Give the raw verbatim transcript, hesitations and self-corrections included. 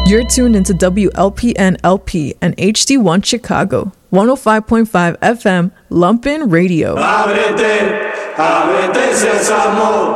You're tuned into W L P N L P and H D one Chicago, one oh five point five F M, Lumpin' Radio. Ábrete, ábrete, sésamo.